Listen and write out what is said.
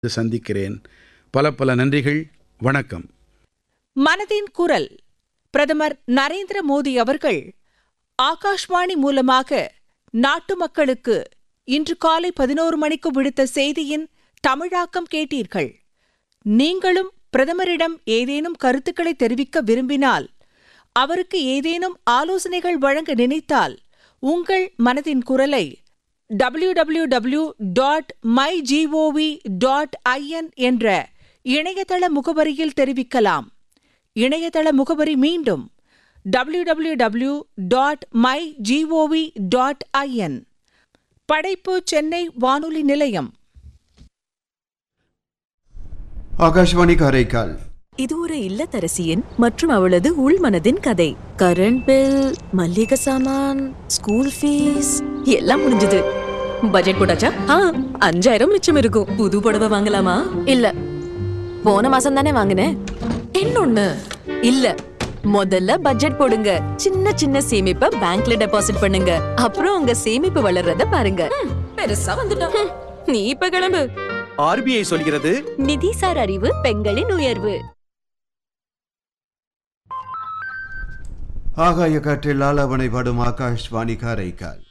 சந்திக்கிறேன். பல பல நன்றிகள். வணக்கம். மனதின் குரல். பிரதமர் நரேந்திர மோடி அவர்கள் ஆகாஷ்வாணி மூலமாக நாட்டு மக்களுக்கு இன்று காலை 11 மணிக்கு விடுத்த செய்தியின் தமிழாக்கம் கேட்டீர்கள். நீங்களும் பிரதமரிடம் ஏதேனும் கருத்துக்களை தெரிவிக்க விரும்பினால், அவருக்கு ஏதேனும் ஆலோசனைகள் வழங்க நினைத்தால், உங்கள் மனதின் குரலை www.mygov.in என்ற இணையதள முகவரியில் தெரிவிக்கலாம். இணையதள முகவரி மீண்டும் www.mygov.in. படைப்பு சென்னை வானொலி நிலையம். ஆகாஷ்வாணி காரைக்கால். இது ஒரு இல்லத்தரசியின் மற்றும் அவளது உள்மனதின் கதை. கரண்ட் பில், மல்லிகை சாமான், ஸ்கூல் ஃபீஸ் எல்லாம் முடிஞ்சது. பட்ஜெட் போட்டாச்சா? 5000 மிச்சம் இருக்கும். புது புடவை வாங்கலாமா? இல்ல, போன மாசம் தானே வாங்கினேன். இன்னொன்னு இல்ல, முதல்ல பட்ஜெட் போடுங்க. சின்ன சின்ன சேமிப்பை பேங்க்ல டெபாசிட் பண்ணுங்க. அப்புறம் உங்க சேமிப்பு வளர்றத பாருங்க. பெருசா வந்துட்டோம். நீ இப்ப கிளம்பு. RBI சொல்கிறது, நிதிசார் அறிவு பெண்களின் உயர்வு. ஆகாய காற்றில் ஆலாவனை பாடும் ஆகாஷ்வாணி காரைக்கால்.